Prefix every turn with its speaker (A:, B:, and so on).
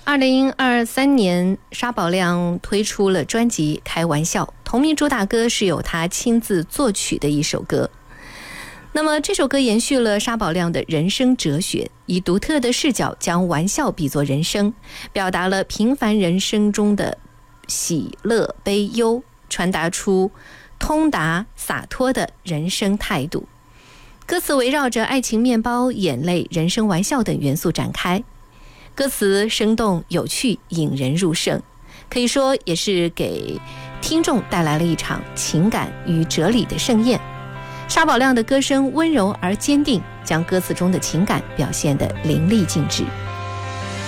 A: 2023年，沙宝亮推出了专辑《开玩笑》，同名主打歌是由他亲自作曲的一首歌。那么这首歌延续了沙宝亮的人生哲学，以独特的视角将玩笑比作人生，表达了平凡人生中的喜乐悲忧，传达出通达洒脱的人生态度。歌词围绕着爱情、面包、眼泪、人生玩笑等元素展开，歌词生动有趣，引人入胜，可以说也是给听众带来了一场情感与哲理的盛宴。沙宝亮的歌声温柔而坚定，将歌词中的情感表现得淋漓尽致。